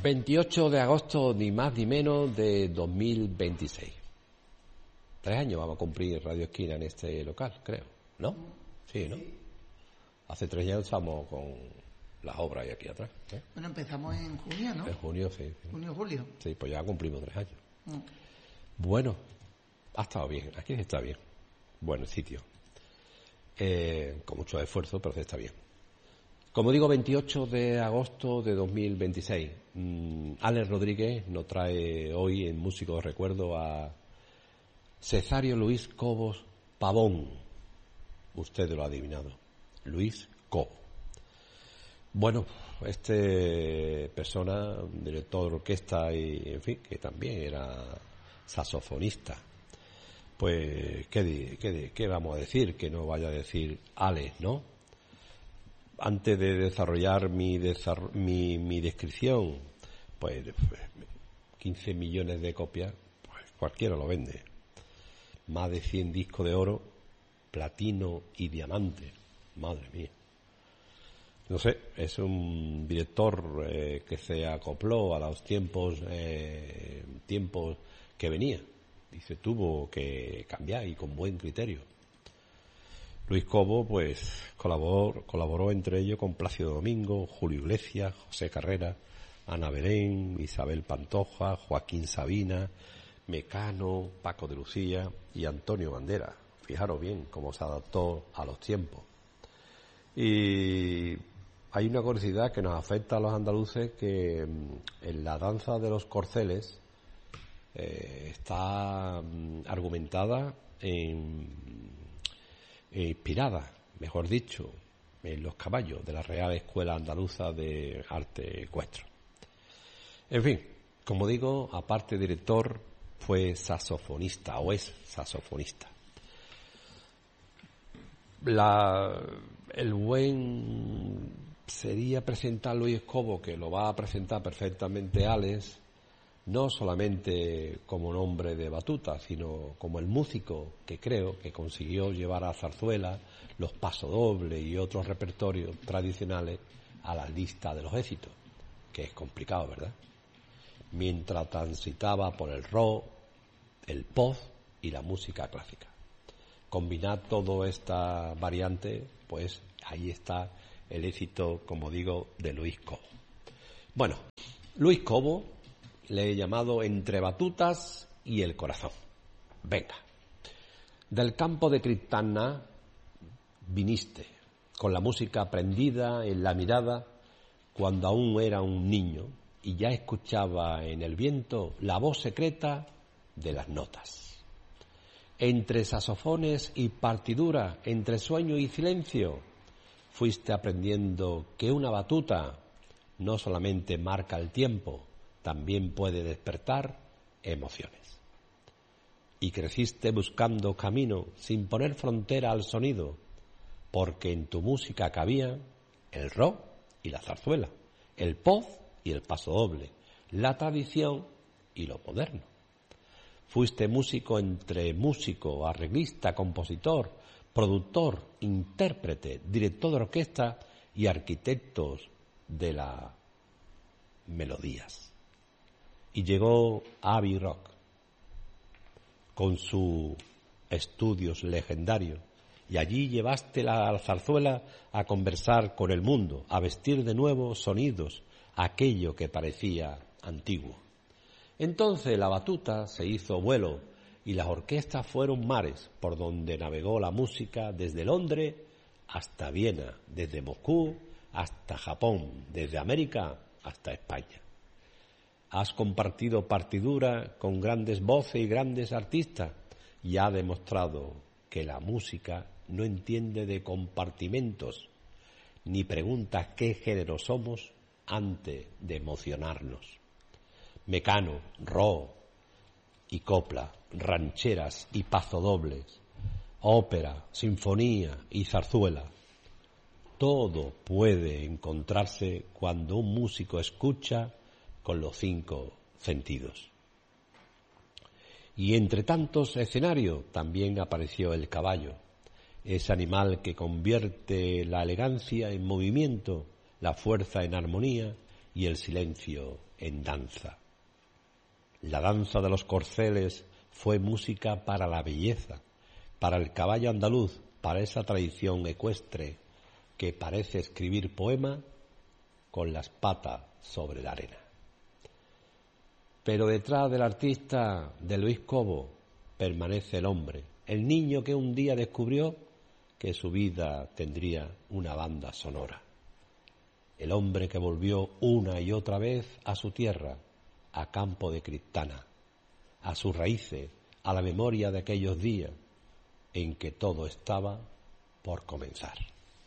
28 de agosto, ni más ni menos, de 2026. 3 años vamos a cumplir Radio Esquina en este local, creo, ¿no? Sí, ¿no? Hace 3 años estamos con las obras ahí aquí atrás, ¿eh? Bueno, empezamos en junio, ¿no? En junio, sí. Junio, julio. Sí, pues ya cumplimos 3 años. Bueno, ha estado bien, aquí está bien. Buen sitio. Con mucho esfuerzo, pero está bien. Como digo, 28 de agosto de 2026. Alex Rodríguez nos trae hoy en Músico de Recuerdo a Cesario Luis Cobos Pavón. Usted lo ha adivinado. Luis Cobo. Bueno, persona, director de orquesta y, en fin, que también era saxofonista. Pues, ¿qué vamos a decir? Que no vaya a decir Alex, ¿no? Antes de desarrollar mi descripción, pues 15 millones de copias, pues cualquiera lo vende. Más de 100 discos de oro, platino y diamante. Madre mía. No sé, es un director que se acopló a los tiempos que venía. Dice, tuvo que cambiar y con buen criterio. Luis Cobo, pues, colaboró entre ellos con Plácido Domingo, Julio Iglesias, José Carrera, Ana Belén, Isabel Pantoja, Joaquín Sabina, Mecano, Paco de Lucía y Antonio Bandera. Fijaros bien cómo se adaptó a los tiempos. Y hay una curiosidad que nos afecta a los andaluces, que en la danza de los corceles está argumentada inspirada, mejor dicho, en los caballos de la Real Escuela Andaluza de Arte Ecuestre. En fin, como digo, aparte de director, fue saxofonista o es saxofonista. El buen sería presentar a Luis Cobo, que lo va a presentar perfectamente Alex, no solamente como nombre de batuta, sino como el músico que creo que consiguió llevar a zarzuela, los pasodobles y otros repertorios tradicionales a la lista de los éxitos, que es complicado, ¿verdad? Mientras transitaba por el rock, el pop y la música clásica. Combinar toda esta variante, pues ahí está el éxito, como digo, de Luis Cobo. Bueno, Luis Cobo le he llamado Entre batutas y el corazón. Venga. Del campo de Criptana viniste, con la música prendida en la mirada, cuando aún era un niño y ya escuchaba en el viento la voz secreta de las notas. Entre saxofones y partidura, entre sueño y silencio, fuiste aprendiendo que una batuta no solamente marca el tiempo, también puede despertar emociones. Y creciste buscando camino sin poner frontera al sonido, porque en tu música cabían el rock y la zarzuela, el pop y el pasodoble, la tradición y lo moderno. Fuiste músico entre músico, arreglista, compositor, productor, intérprete, director de orquesta y arquitectos de las melodías. Y llegó Abbey Rock con sus estudios legendarios, y allí llevaste la zarzuela a conversar con el mundo, a vestir de nuevo sonidos aquello que parecía antiguo. Entonces la batuta se hizo vuelo y las orquestas fueron mares por donde navegó la música desde Londres hasta Viena, desde Moscú hasta Japón, desde América hasta España. Has compartido partidura con grandes voces y grandes artistas y ha demostrado que la música no entiende de compartimentos ni pregunta qué género somos antes de emocionarnos. Mecano, rock y copla, rancheras y pasodobles, ópera, sinfonía y zarzuela. Todo puede encontrarse cuando un músico escucha con los 5 sentidos. Y entre tantos escenarios también apareció el caballo, ese animal que convierte la elegancia en movimiento, la fuerza en armonía y el silencio en danza. La danza de los corceles fue música para la belleza, para el caballo andaluz, para esa tradición ecuestre que parece escribir poema con las patas sobre la arena. Pero detrás del artista de Luis Cobo permanece el hombre, el niño que un día descubrió que su vida tendría una banda sonora. El hombre que volvió una y otra vez a su tierra, a Campo de Criptana, a sus raíces, a la memoria de aquellos días en que todo estaba por comenzar.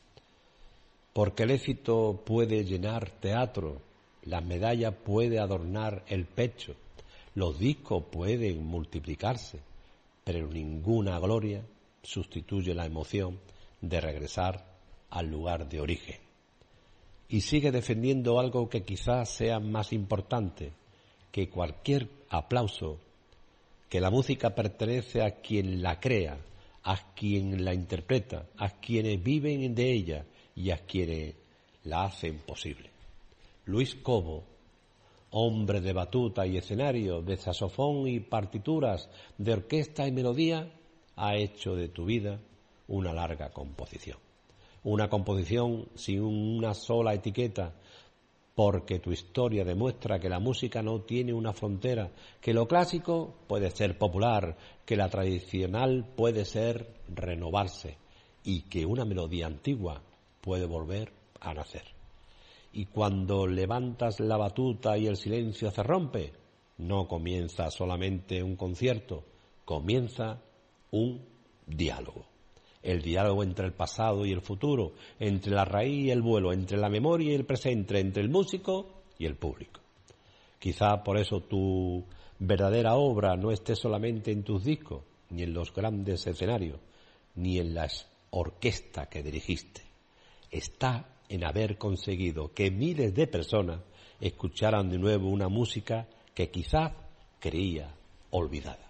Porque el éxito puede llenar teatro, las medallas puede adornar el pecho, los discos pueden multiplicarse, pero ninguna gloria sustituye la emoción de regresar al lugar de origen. Y sigue defendiendo algo que quizás sea más importante que cualquier aplauso, que la música pertenece a quien la crea, a quien la interpreta, a quienes viven de ella y a quienes la hacen posible. Luis Cobo, hombre de batuta y escenario, de saxofón y partituras, de orquesta y melodía, ha hecho de tu vida una larga composición. Una composición sin una sola etiqueta, porque tu historia demuestra que la música no tiene una frontera, que lo clásico puede ser popular, que la tradicional puede ser renovarse y que una melodía antigua puede volver a nacer. Y cuando levantas la batuta y el silencio se rompe, no comienza solamente un concierto, comienza un diálogo. El diálogo entre el pasado y el futuro, entre la raíz y el vuelo, entre la memoria y el presente, entre el músico y el público. Quizá por eso tu verdadera obra no esté solamente en tus discos, ni en los grandes escenarios, ni en las orquestas que dirigiste. Está en haber conseguido que miles de personas escucharan de nuevo una música que quizás creía olvidada.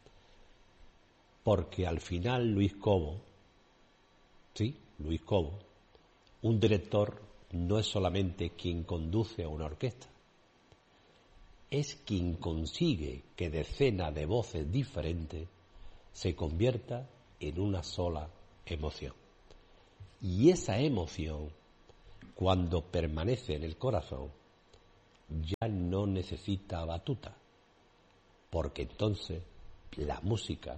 Porque al final Luis Cobo, un director no es solamente quien conduce a una orquesta, es quien consigue que decenas de voces diferentes se convierta en una sola emoción. Y esa emoción, cuando permanece en el corazón, ya no necesita batuta, porque entonces la música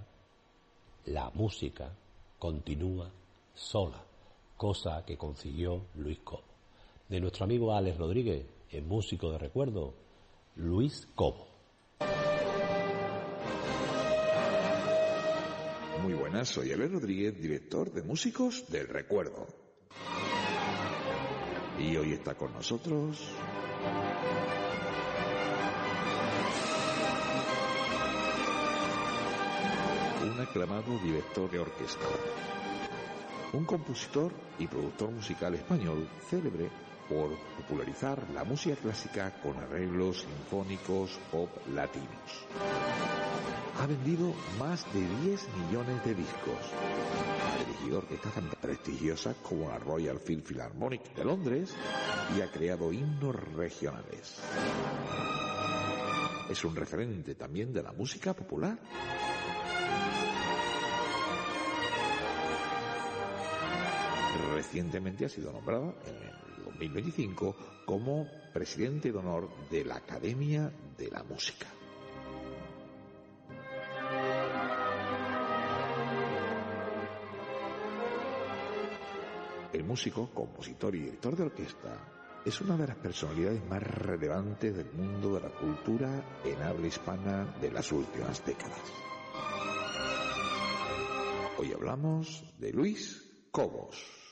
continúa sola, cosa que consiguió Luis Cobo. De nuestro amigo Alex Rodríguez, el músico de recuerdo, Luis Cobo. Muy buenas, soy Alex Rodríguez, director de Músicos del Recuerdo. Y hoy está con nosotros un aclamado director de orquesta, un compositor y productor musical español célebre por popularizar la música clásica con arreglos sinfónicos pop latinos. Ha vendido más de 10 millones de discos. Ha dirigido orquestas tan prestigiosas como la Royal Philharmonic de Londres y ha creado himnos regionales. Es un referente también de la música popular. Recientemente ha sido nombrado en el 2025 como presidente de honor de la Academia de la Música. El músico, compositor y director de orquesta es una de las personalidades más relevantes del mundo de la cultura en habla hispana de las últimas décadas. Hoy hablamos de Luis Cobos.